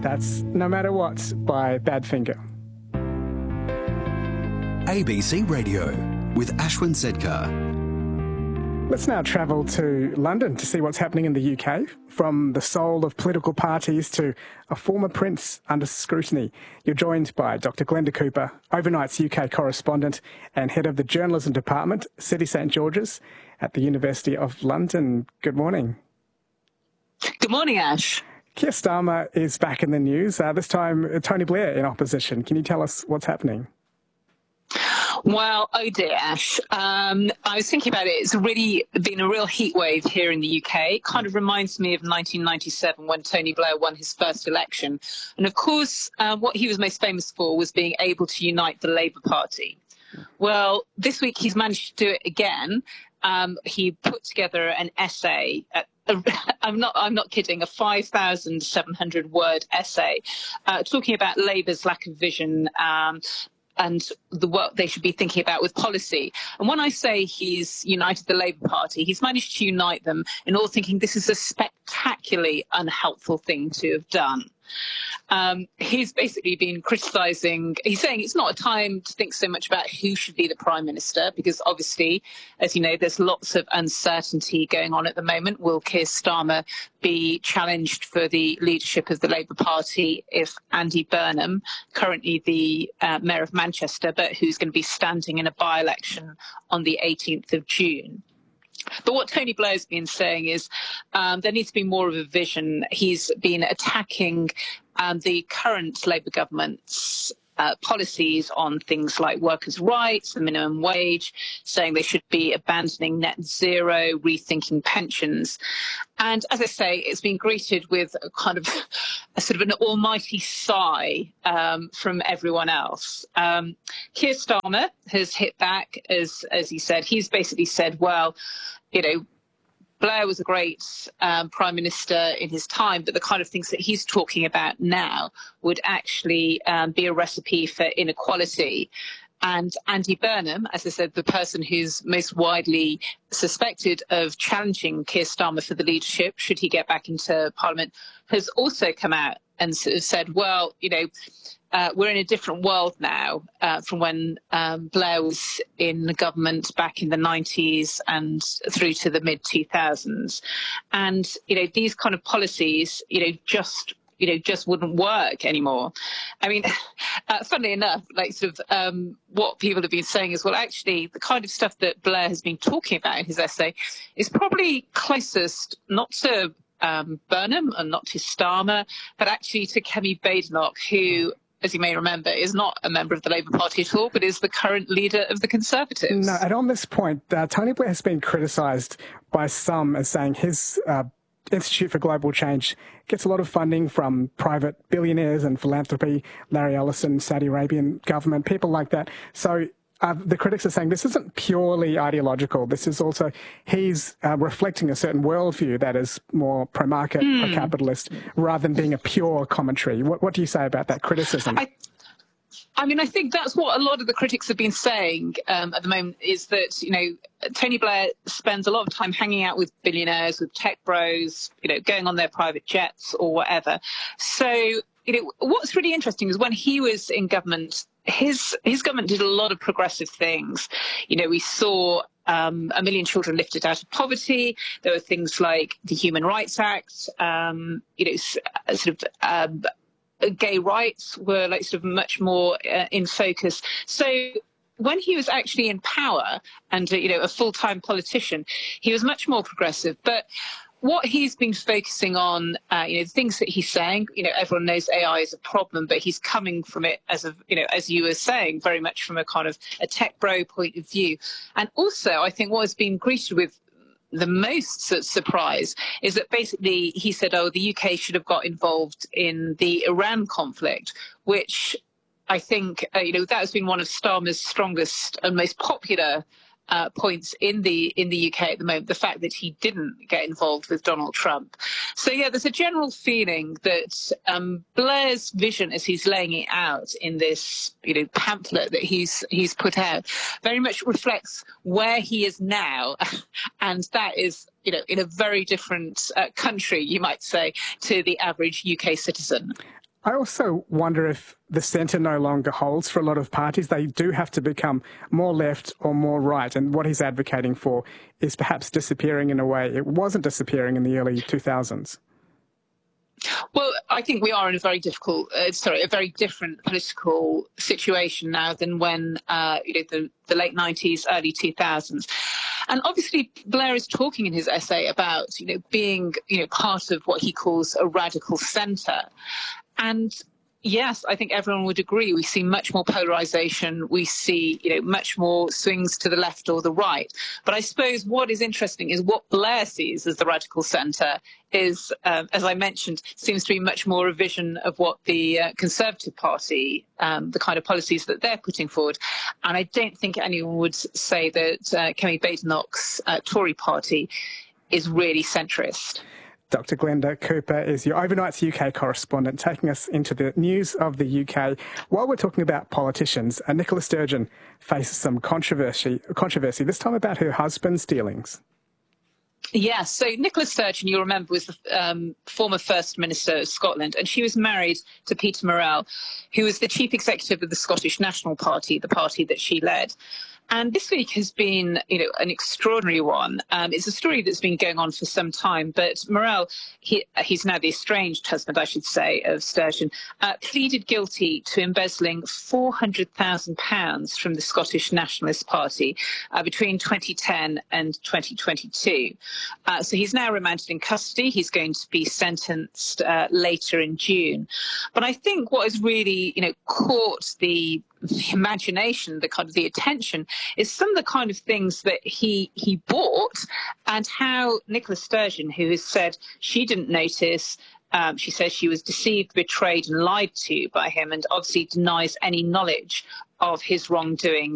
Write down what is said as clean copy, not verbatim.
That's No Matter What by Badfinger. ABC Radio with Ashwin Sedkar. Let's now travel to London to see what's happening in the UK. From the soul of political parties to a former prince under scrutiny. You're joined by Dr. Glenda Cooper, Overnight's UK correspondent and head of the journalism department, City St George's at the University of London. Good morning. Good morning, Ash. Keir Starmer is back in the news, this time Tony Blair in opposition. Can you tell us what's happening? Well, oh dear, Ash. I was thinking about it. It's really been a real heat wave here in the UK. It kind of reminds me of 1997 when Tony Blair won his first election. And of course, what he was most famous for was being able to unite the Labour Party. Well, this week he's managed to do it again. He put together an essay. I'm not kidding. A 5,700 word essay talking about Labour's lack of vision. And the work they should be thinking about with policy. And when I say he's united the Labour Party, he's managed to unite them in all thinking this is a spectacularly unhelpful thing to have done. He's basically been criticising, he's saying it's not a time to think so much about who should be the Prime Minister, because obviously, as you know, there's lots of uncertainty going on at the moment. Will Keir Starmer be challenged for the leadership of the Labour Party if Andy Burnham, currently the Mayor of Manchester, but who's going to be standing in a by-election on the 18th of June? But what Tony Blair's been saying is there needs to be more of a vision. He's been attacking the current Labour government's policies on things like workers' rights, the minimum wage, saying they should be abandoning net zero, rethinking pensions. And as I say, it's been greeted with a kind of a sort of an almighty sigh from everyone else. Keir Starmer has hit back, as he said. He's basically said, well, you know, Blair was a great Prime Minister in his time, but the kind of things that he's talking about now would actually be a recipe for inequality. And Andy Burnham, as I said, the person who's most widely suspected of challenging Keir Starmer for the leadership, should he get back into Parliament, has also come out and sort of said, well, you know, we're in a different world now from when Blair was in the government back in the 90s and through to the mid-2000s. And, you know, these kind of policies, just wouldn't work anymore. I mean, funnily enough, like sort of what people have been saying is, well, actually, the kind of stuff that Blair has been talking about in his essay is probably closest not to Burnham and not to Starmer, but actually to Kemi Badenoch, who, as you may remember, is not a member of the Labour Party at all, but is the current leader of the Conservatives. No, and on this point, Tony Blair has been criticised by some as saying his Institute for Global Change gets a lot of funding from private billionaires and philanthropy, Larry Ellison, Saudi Arabian government, people like that. So the critics are saying this isn't purely ideological. This is also, he's reflecting a certain worldview that is more pro-market, pro-capitalist, rather than being a pure commentary. What do you say about that criticism? I mean, I think that's what a lot of the critics have been saying at the moment, is that, Tony Blair spends a lot of time hanging out with billionaires, with tech bros, going on their private jets or whatever. So, what's really interesting is when he was in government, his government did a lot of progressive things. We saw a million children lifted out of poverty. There were things like the Human Rights Act, gay rights were like sort of much more in focus. So when he was actually in power and, a full-time politician, he was much more progressive. But what he's been focusing on, the things that he's saying, everyone knows AI is a problem, but he's coming from it as as you were saying, very much from a kind of a tech bro point of view. And also, I think what has been greeted with the most surprise is that basically he said, the UK should have got involved in the Iran conflict, which I think, that has been one of Starmer's strongest and most popular points in the UK at the moment, the fact that he didn't get involved with Donald Trump. So, yeah, there's a general feeling that Blair's vision as he's laying it out in this, pamphlet that he's put out very much reflects where he is now. And that is, in a very different country, you might say, to the average UK citizen. I also wonder if the centre no longer holds for a lot of parties. They do have to become more left or more right, and what he's advocating for is perhaps disappearing in a way it wasn't disappearing in the early 2000s. Well, I think we are in a very a very different political situation now than when, the late 90s, early 2000s. And obviously, Blair is talking in his essay about, being, part of what he calls a radical centre. And yes, I think everyone would agree. We see much more polarisation. We see, much more swings to the left or the right. But I suppose what is interesting is what Blair sees as the radical centre is, as I mentioned, seems to be much more a vision of what the Conservative Party, the kind of policies that they're putting forward. And I don't think anyone would say that Kemi Badenoch's Tory party is really centrist. Dr. Glenda Cooper is your Overnights UK correspondent, taking us into the news of the UK. While we're talking about politicians, Nicola Sturgeon faces some controversy, this time about her husband's dealings. Yes, so Nicola Sturgeon, you'll remember, was the former First Minister of Scotland, and she was married to Peter Murrell, who was the chief executive of the Scottish National Party, the party that she led. And this week has been, an extraordinary one. It's a story that's been going on for some time, but Murrell, he's now the estranged husband, I should say, of Sturgeon, pleaded guilty to embezzling £400,000 from the Scottish Nationalist Party between 2010 and 2022. So he's now remanded in custody. He's going to be sentenced later in June. But I think what has really, caught the imagination, the attention, is some of the kind of things that he bought, and how Nicola Sturgeon, who has said she didn't notice, she says she was deceived, betrayed and lied to by him, and obviously denies any knowledge of his wrongdoing